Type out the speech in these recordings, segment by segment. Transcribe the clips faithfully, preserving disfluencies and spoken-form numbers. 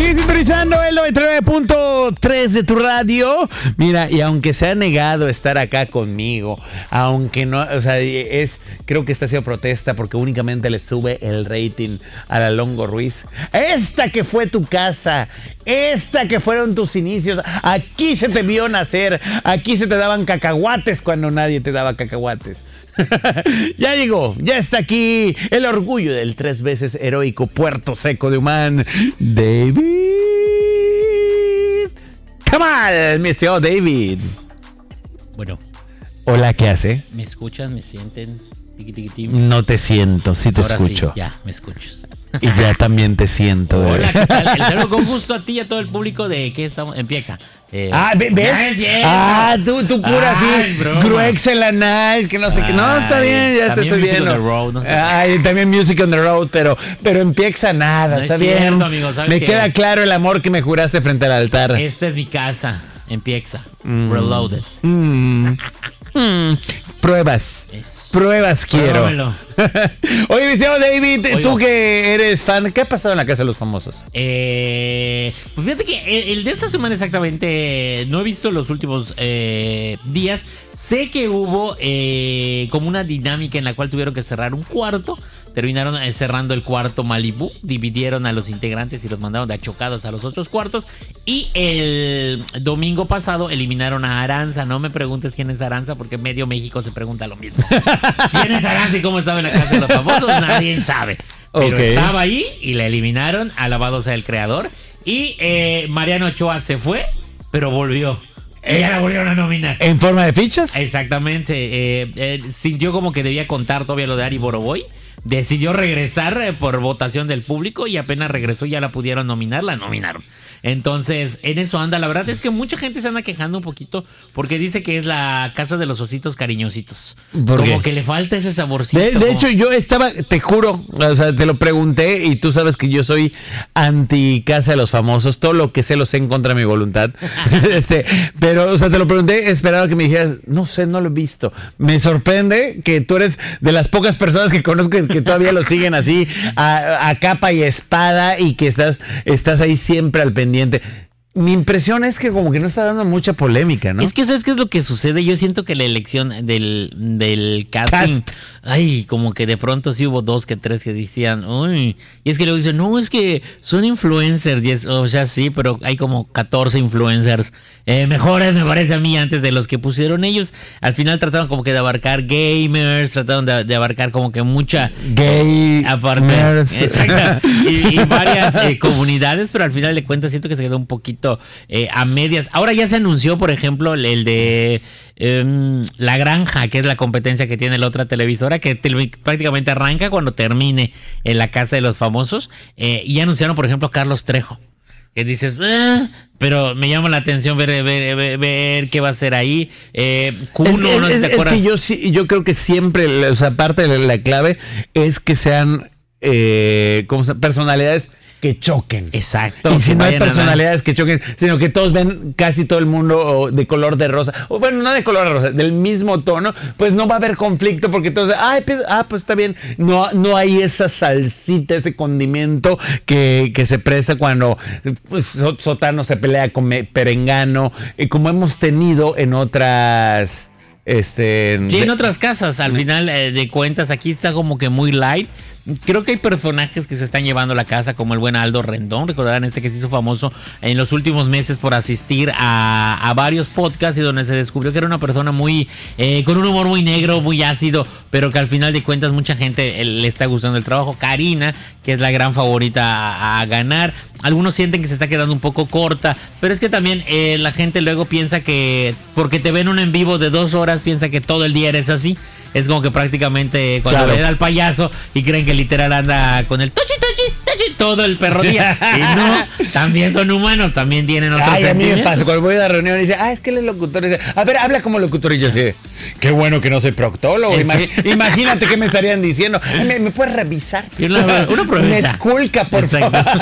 Sigue sintonizando el noventa y nueve punto tres de tu radio. Mira, y aunque se ha negado estar acá conmigo, aunque no, o sea, es, creo que está haciendo protesta porque únicamente le sube el rating a la Longo Ruiz. Esta que fue tu casa, esta que fueron tus inicios, aquí se te vio nacer, aquí se te daban cacahuates cuando nadie te daba cacahuates. Ya llegó, ya está aquí el orgullo del tres veces heroico Puerto Seco de Humán, David Kamal, mi estimado David. Bueno. Hola, ¿qué hace? ¿Me escuchan? ¿Me sienten? Tiqui, tiqui, tiqui. No te siento, sí te Ahora escucho. Sí, ya, me escuchas. Y ya también te siento. Hola, ¿qué tal? El saludo con gusto a ti y a todo el público de ¿qué estamos? En Piexa. Eh, ah, ¿ves? Ah, tú, tú pura así, Gruex en la night, que no sé qué. No, está bien, ya te estoy viendo. On the road, no sé. Ay, también Music on the Road, pero, pero en Piexa nada, no está es bien. Cierto, amigo, me qué? queda claro el amor que me juraste frente al altar. Esta es mi casa, en Piexa. Mm. Reloaded. Mm. Mm. Pruebas. Es... Pruebas quiero. Oye, mi estimado David, Oigo. tú que eres fan, ¿qué ha pasado en la Casa de los Famosos? Eh, pues fíjate que el, el de esta semana exactamente no he visto los últimos eh, días. Sé que hubo eh, como una dinámica en la cual tuvieron que cerrar un cuarto. Terminaron eh, cerrando el cuarto Malibú. Dividieron a los integrantes y los mandaron de achocados a los otros cuartos. Y el domingo pasado eliminaron a Aranza. No me preguntes quién es Aranza porque medio México se pregunta lo mismo. ¿Quién es Aranza y cómo estaba en la Casa de los Famosos? Nadie sabe. Pero okay. estaba ahí y la eliminaron. Alabado sea el creador. Y eh, Mariano Ochoa se fue, pero volvió. Ella la volvieron a nominar. ¿En forma de fichas? Exactamente. Eh, eh, sintió como que debía contar todavía lo de Ari Boroboy. Decidió regresar eh, por votación del público y apenas regresó ya la pudieron nominar, la nominaron. Entonces, en eso anda. La verdad es que mucha gente se anda quejando un poquito porque dice que es la casa de los ositos cariñositos. Como qué? que le falta ese saborcito. De, de hecho, yo estaba, te juro, o sea, te lo pregunté y tú sabes que yo soy anti Casa de los Famosos. Todo lo que sé lo sé en contra de mi voluntad. este, pero, o sea, te lo pregunté, esperaba que me dijeras, no sé, no lo he visto. Me sorprende que tú eres de las pocas personas que conozco que todavía lo siguen así a, a capa y espada y que estás, estás ahí siempre al pendiente. Mi impresión es que como que no está dando mucha polémica, ¿no? Es que ¿sabes qué es lo que sucede? Yo siento que la elección del, del casting, Cast. ay, como que de pronto sí hubo dos que tres que decían, uy, y es que luego dicen, no, es que son influencers, y es, o sea, sí, pero hay como catorce influencers eh, mejores, me parece a mí, antes de los que pusieron ellos. Al final trataron como que de abarcar gamers, trataron de, de abarcar como que mucha gay aparte, exacto, y, y varias eh, comunidades, pero al final de cuentas siento que se quedó un poquito Eh, a medias. Ahora ya se anunció, por ejemplo, el, el de eh, La Granja, que es la competencia que tiene la otra televisora, que te, prácticamente arranca cuando termine en la Casa de los Famosos. Eh, y anunciaron, por ejemplo, a Carlos Trejo. Que dices, eh, pero me llama la atención ver, ver, ver, ver qué va a ser ahí. Eh, Kuno, es, no sé si te acuerdas. Es que yo, sí, yo creo que siempre, o sea, parte de la clave es que sean eh, ¿cómo se, personalidades que choquen. Exacto. Y si no hay personalidades que choquen, sino que todos ven casi todo el mundo de color de rosa. O bueno, no de color de rosa, del mismo tono, pues no va a haber conflicto porque todos, ay, pues, ah, pues está bien. No, no hay esa salsita, ese condimento que, que se presta cuando pues, Sotano se pelea con Perengano, y como hemos tenido en otras... Este, sí, en otras casas, al final eh, de cuentas, aquí está como que muy light. Creo que hay personajes que se están llevando a la casa, como el buen Aldo Rendón, recordarán este que se hizo famoso en los últimos meses por asistir a, a varios podcasts y donde se descubrió que era una persona muy eh, con un humor muy negro, muy ácido, pero que al final de cuentas mucha gente eh, le está gustando el trabajo. Karina, que es la gran favorita a, a ganar. Algunos sienten que se está quedando un poco corta, pero es que también eh, la gente luego piensa que porque te ven un en vivo de dos horas, piensa que todo el día eres así. Es como que prácticamente cuando claro. ven al payaso y creen que literal anda con el tochi, tochi, tochi todo el perro día. Y no, también son humanos, también tienen otros Ay, sentimientos. A mí me pasa, cuando voy a la reunión y dice, ah, es que él es locutor. Y dice, a ver, habla como locutor. Y yo sé, qué bueno que no soy proctólogo. Imag- imagínate qué me estarían diciendo. ¿Me, me puedes revisar? Una, una me esculca, por Exacto. favor.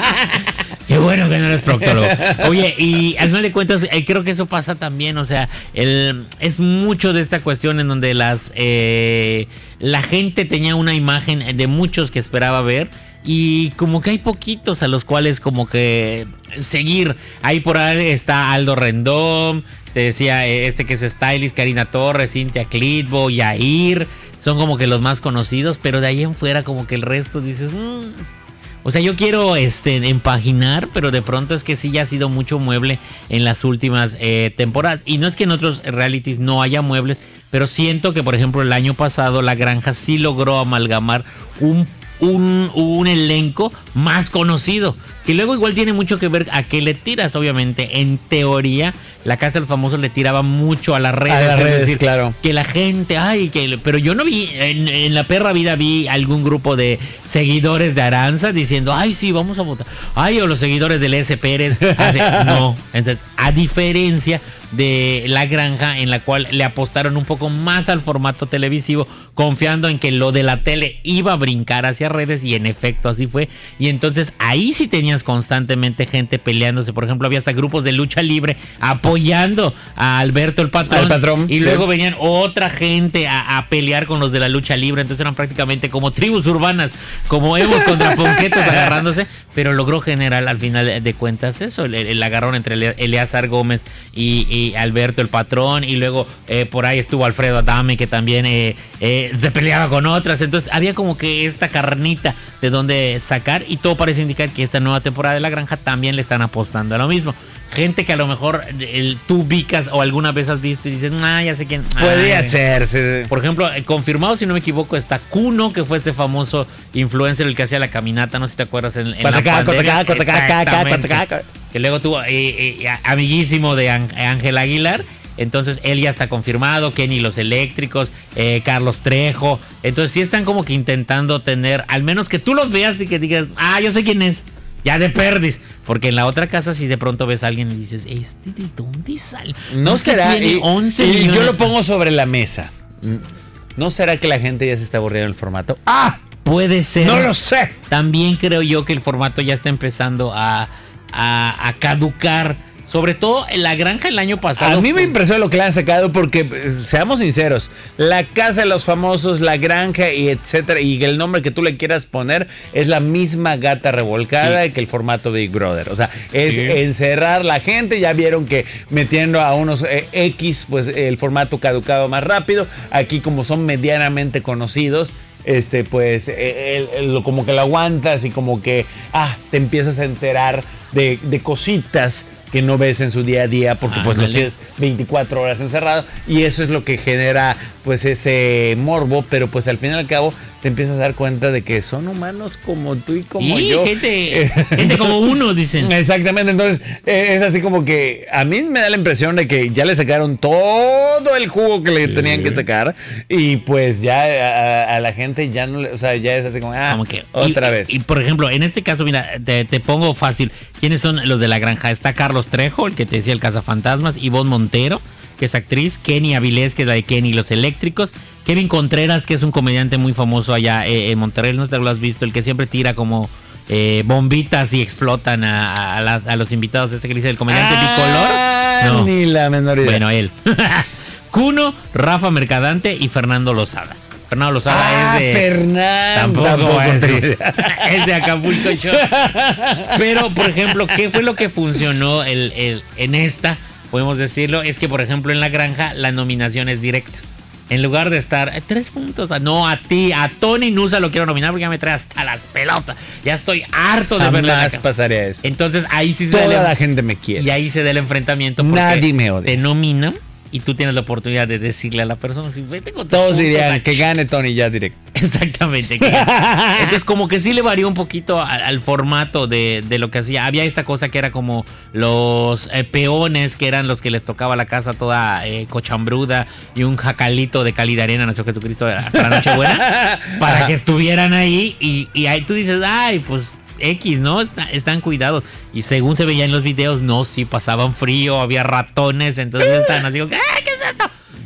Qué bueno que no eres proctólogo. Oye, y al final de cuentas, eh, creo que eso pasa también. O sea, el, es mucho de esta cuestión en donde las eh, la gente tenía una imagen de muchos que esperaba ver. y como que hay poquitos a los cuales como que seguir. Ahí por ahí está Aldo Rendón, te decía este que es Stylist, Karina Torres, Cintia Clitbo, Yair, son como que los más conocidos, pero de ahí en fuera como que el resto dices... Mmm. O sea, yo quiero este, empaginar, pero de pronto es que sí ya ha sido mucho mueble en las últimas eh, temporadas. Y no es que en otros realities no haya muebles, pero siento que, por ejemplo, el año pasado La Granja sí logró amalgamar un, un, un elenco más conocido. Que luego igual tiene mucho que ver a qué le tiras, obviamente. En teoría, La Casa del Famoso le tiraba mucho a las redes. A las es redes, decir, claro. Que la gente, ay, que pero yo no vi, en, en la perra vida vi algún grupo de seguidores de Aranza diciendo, ay, sí, vamos a votar. Ay, o los seguidores del S. Pérez. Hace, no. Entonces, a diferencia de La Granja, en la cual le apostaron un poco más al formato televisivo, confiando en que lo de la tele iba a brincar hacia redes, y en efecto así fue. Y entonces ahí sí tenías constantemente gente peleándose. Por ejemplo, había hasta grupos de lucha libre apoyando a Alberto el Patrón, Al Patrón, y sí. luego venían otra gente a, a pelear con los de la lucha libre. Entonces eran prácticamente como tribus urbanas, como Evos contra Ponquetos agarrándose, pero logró generar al final de cuentas eso, el, el agarrón entre Eleazar Gómez y, y Alberto el Patrón, y luego eh, por ahí estuvo Alfredo Adame, que también eh, eh, se peleaba con otras. Entonces había como que esta carnita de donde sacar, y todo parece indicar que esta nueva temporada de La Granja también le están apostando a lo mismo. Gente que a lo mejor el, tú ubicas o alguna vez has visto y dices, ah, ya sé quién. Podría ah, ser. Sí. Por ejemplo, eh, confirmado, si no me equivoco, está Kuno, que fue este famoso influencer, el que hacía la caminata, no sé si te acuerdas, en, en la pandemia. Exactamente. Que luego tuvo eh, eh, amiguísimo de Ángel Aguilar. Entonces él ya está confirmado, Kenny Los Eléctricos, eh, Carlos Trejo. Entonces sí están como que intentando tener, al menos que tú los veas y que digas, ah, yo sé quién es. Ya de perdis, porque en la otra casa si de pronto ves a alguien y dices, ¿este de dónde sale? No, no será, tiene y, once y millones. Yo lo pongo sobre la mesa. ¿No será que la gente ya se está aburriendo el formato? ¡Ah! Puede ser. No lo sé. También creo yo que el formato ya está empezando a, a, a caducar. Sobre todo en La Granja el año pasado. A mí me impresionó lo que le han sacado porque, seamos sinceros, La Casa de los Famosos, La Granja y etcétera, y el nombre que tú le quieras poner es la misma gata revolcada sí. que el formato Big Brother. O sea, es sí. encerrar la gente. Ya vieron que metiendo a unos eh, X, pues el formato caducaba más rápido. Aquí, como son medianamente conocidos, este pues eh, el, el, como que lo aguantas y como que ah te empiezas a enterar de, de cositas que no ves en su día a día porque ah, pues los tienes veinticuatro horas encerrado, y eso es lo que genera pues ese morbo, pero pues al fin y al cabo te empiezas a dar cuenta de que son humanos como tú y como y yo. Gente, gente como uno, dicen. Exactamente, entonces es así como que a mí me da la impresión de que ya le sacaron todo el jugo que le sí. tenían que sacar, y pues ya a, a la gente ya no le, o sea, ya es así como, ah, como que, otra y, vez. Y por ejemplo, en este caso, mira, te, te pongo fácil. ¿Quiénes son los de La Granja? Está Carlos Trejo, el que te decía el Cazafantasmas, Ivonne Montero, que es actriz, Kenny Avilés, que es la de Kenny Los Eléctricos, Kevin Contreras, que es un comediante muy famoso allá eh, en Monterrey, no sé si lo has visto, el que siempre tira como eh, bombitas y explotan a, a, la, a los invitados, ese que dice el comediante ah, bicolor. No. Ni la menor idea. Bueno, él. Kuno, Rafa Mercadante y Fernando Lozada. Fernando Lozada ah, es de... Fernando. Tampoco, tampoco es, es de Acapulco Show. Pero, por ejemplo, ¿qué fue lo que funcionó el, el, en esta? Podemos decirlo, es que, por ejemplo, en La Granja la nominación es directa. En lugar de estar eh, tres puntos, no, a ti, a Tony Nusa lo quiero nominar porque ya me trae hasta las pelotas. Ya estoy harto de verla. Jamás pasaría eso. Entonces ahí sí se Toda da el, la gente me quiere. Y ahí se da el enfrentamiento porque nadie me odia. Te nominan y tú tienes la oportunidad de decirle a la persona, si tengo todos dirían que gane Tony ya directo. Exactamente. Que entonces como que sí le varió un poquito al, al formato de, de lo que hacía. Había esta cosa que era como los eh, peones, que eran los que les tocaba la casa toda eh, cochambruda, y un jacalito de Cali de Arena, nació Jesucristo para Nochebuena, para que estuvieran ahí, y, y ahí tú dices, ay, pues X, ¿no? Está, están cuidados. Y según se veía en los videos, no, sí pasaban frío, había ratones, entonces estaban así, ¿qué es esto?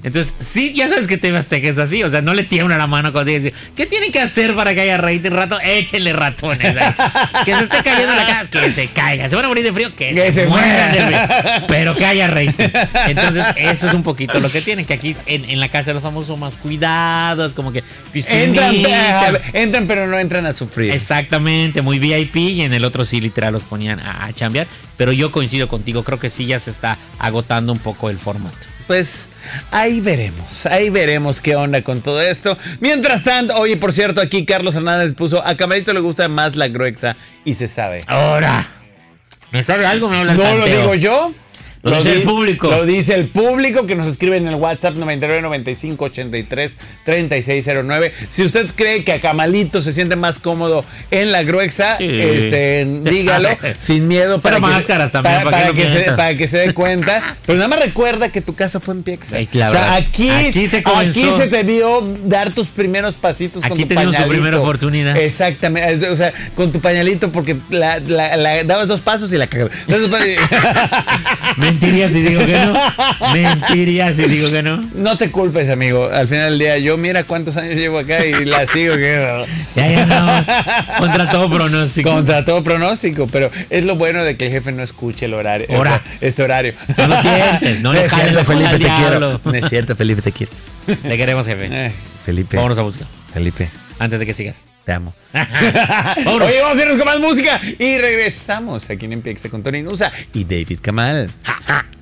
Entonces, sí, ya sabes que T V Azteca es así. O sea, no le tiembla la mano cuando dice, ¿qué tienen que hacer para que haya rating rato? Échenle ratones. ¿Sabes? Que se esté cayendo la casa, que se caiga. Se van a morir de frío, que, que se, se mueran de frío. Pero que haya rating. Entonces, eso es un poquito lo que tienen. Que aquí en, en la casa de los famosos son más cuidados, como que entran, eh, entran, pero no entran a sufrir. Exactamente, muy V I P. Y en el otro sí, literal, los ponían a, a chambear. Pero yo coincido contigo, creo que sí ya se está agotando un poco el formato. Pues ahí veremos, ahí veremos qué onda con todo esto. Mientras tanto, oye, por cierto, aquí Carlos Hernández puso, a Camarito le gusta más la gruexa y se sabe. Ahora, ¿me sabe algo? Me habla el No tanteo. lo digo yo. Lo, lo dice di, el público. Lo dice el público que nos escribe en el WhatsApp noventa y nueve, noventa y cinco, ochenta y tres, treinta y seis cero nueve. Si usted cree que a Camalito se siente más cómodo en la gruexa, sí, este, dígalo sabe. Sin miedo. Pero para máscaras que, también. Para, para, para, que se, para que se dé cuenta. Pero nada más recuerda que tu casa fue en Piexa. Sí, claro. O sea, aquí, aquí, se aquí se te vio dar tus primeros pasitos aquí con tu pañalito. Aquí tu primera oportunidad. Exactamente. O sea, con tu pañalito porque la, la, la, dabas dos pasos y la cagabas. Mentiría si digo que no. Mentiría si digo que no. No te culpes, amigo. Al final del día, yo mira cuántos años llevo acá y la sigo. Que... ya, ya andamos. Contra todo pronóstico. Contra todo pronóstico. Pero es lo bueno de que el jefe no escuche el horario. Hora. O sea, este horario. No lo tientes. No, no le es cierto, Felipe, te diablo. quiero. No es cierto, Felipe, te quiero. Te queremos, jefe. Eh, Felipe. Vámonos a música. Felipe. Antes de que sigas. Te amo. Oye, vamos a irnos con más música y regresamos aquí en Piexa con Tony Nusa y David Kamal.